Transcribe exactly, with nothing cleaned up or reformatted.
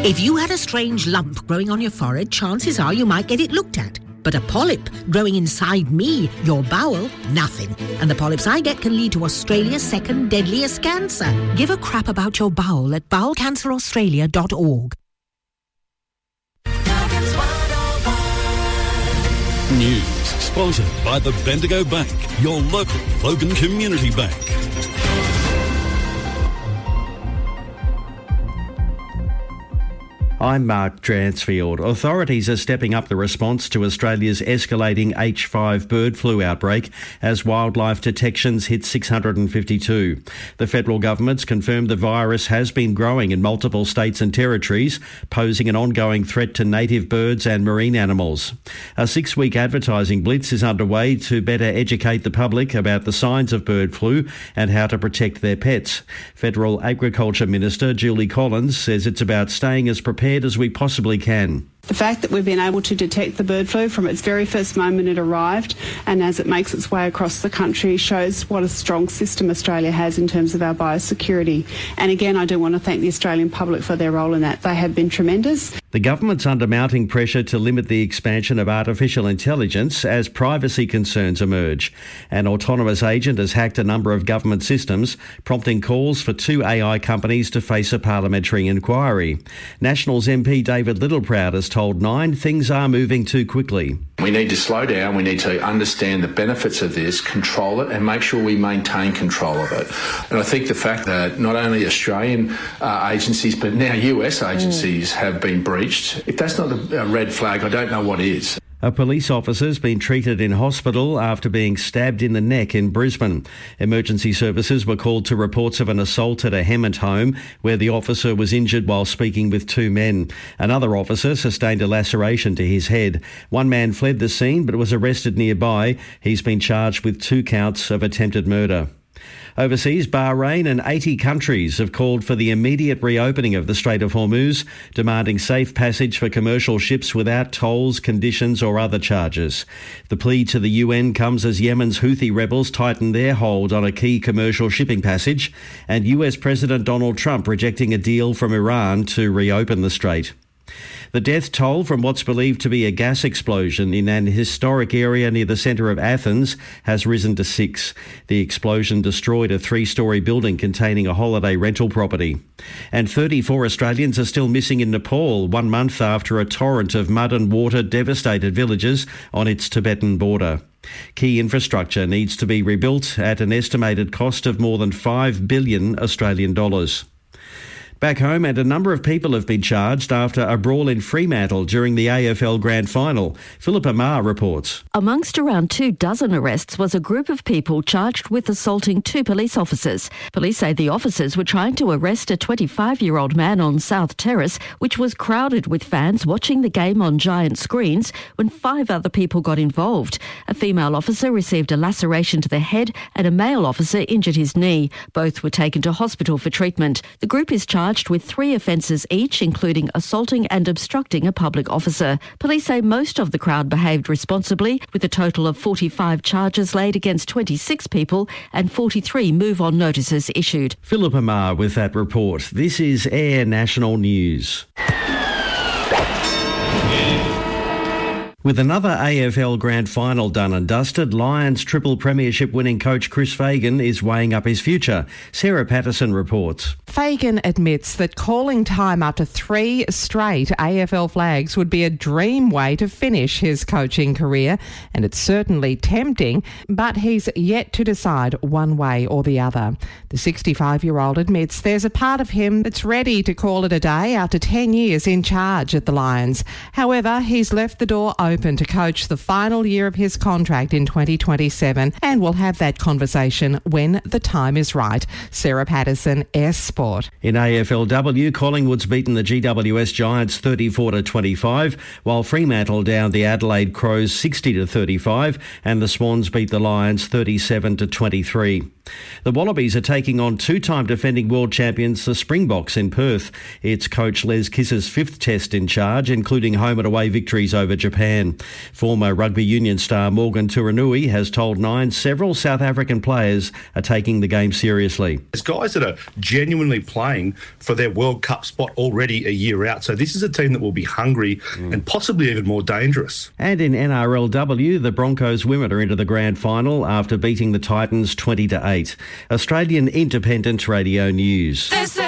If you had a strange lump growing on your forehead, chances are you might get it looked at. But a polyp growing inside me, your bowel, nothing. And the polyps I get can lead to Australia's second deadliest cancer. Give a crap about your bowel at bowel cancer australia dot org. News sponsored by the Bendigo Bank, your local Logan Community Bank. I'm Mark Dransfield. Authorities are stepping up the response to Australia's escalating H five bird flu outbreak as wildlife detections hit six hundred fifty-two. The federal government's confirmed the virus has been growing in multiple states and territories, posing an ongoing threat to native birds and marine animals. A six-week advertising blitz is underway to better educate the public about the signs of bird flu and how to protect their pets. Federal Agriculture Minister Julie Collins says it's about staying as prepared as we possibly can. The fact that we've been able to detect the bird flu from its very first moment it arrived and as it makes its way across the country shows what a strong system Australia has in terms of our biosecurity. And again, I do want to thank the Australian public for their role in that. They have been tremendous. The government's under mounting pressure to limit the expansion of artificial intelligence as privacy concerns emerge. An autonomous agent has hacked a number of government systems, prompting calls for two A I companies to face a parliamentary inquiry. Nationals M P David Littleproud has told Nine things are moving too quickly. We need to slow down, we need to understand the benefits of this, control it and make sure we maintain control of it. And I think the fact that not only Australian uh, agencies but now U S agencies mm. have been breached, if that's not a red flag, I don't know what is. A police officer's been treated in hospital after being stabbed in the neck in Brisbane. Emergency services were called to reports of an assault at a Hemmant home where the officer was injured while speaking with two men. Another officer sustained a laceration to his head. One man fled the scene but was arrested nearby. He's been charged with two counts of attempted murder. Overseas, Bahrain and eighty countries have called for the immediate reopening of the Strait of Hormuz, demanding safe passage for commercial ships without tolls, conditions or other charges. The plea to the U N comes as Yemen's Houthi rebels tighten their hold on a key commercial shipping passage and U S President Donald Trump rejecting a deal from Iran to reopen the strait. The death toll from what's believed to be a gas explosion in an historic area near the centre of Athens has risen to six. The explosion destroyed a three-storey building containing a holiday rental property. And thirty-four Australians are still missing in Nepal, one month after a torrent of mud and water devastated villages on its Tibetan border. Key infrastructure needs to be rebuilt at an estimated cost of more than five billion Australian dollars. Back home, and a number of people have been charged after a brawl in Fremantle during the A F L Grand Final. Philippa Maher reports. Amongst around two dozen arrests was a group of people charged with assaulting two police officers. Police say the officers were trying to arrest a twenty-five-year-old man on South Terrace, which was crowded with fans watching the game on giant screens, when five other people got involved. A female officer received a laceration to the head and a male officer injured his knee. Both were taken to hospital for treatment. The group is charged with three offences each, including assaulting and obstructing a public officer. Police say most of the crowd behaved responsibly, with a total of forty-five charges laid against twenty-six people and forty-three move-on notices issued. Philippa Maher with that report. This is Air National News. With another A F L Grand Final done and dusted, Lions triple premiership winning coach Chris Fagan is weighing up his future. Sarah Patterson reports. Fagan admits that calling time after three straight A F L flags would be a dream way to finish his coaching career, and it's certainly tempting, but he's yet to decide one way or the other. The sixty-five-year-old admits there's a part of him that's ready to call it a day after ten years in charge at the Lions. However, he's left the door open Open to coach the final year of his contract in twenty twenty-seven, and we'll have that conversation when the time is right. Sarah Patterson, S Sport. In A F L W, Collingwood's beaten the G W S Giants thirty-four to twenty-five, while Fremantle downed the Adelaide Crows sixty to thirty-five, and the Swans beat the Lions thirty-seven to twenty-three. The Wallabies are taking on two-time defending world champions the Springboks in Perth. It's coach Les Kiss's fifth test in charge, including home and away victories over Japan. weekend. Former rugby union star Morgan Turanui has told Nine several South African players are taking the game seriously. There's guys that are genuinely playing for their World Cup spot already a year out. So this is a team that will be hungry mm. and possibly even more dangerous. And in N R L W, the Broncos women are into the grand final after beating the Titans twenty to eight. Australian Independent Radio News.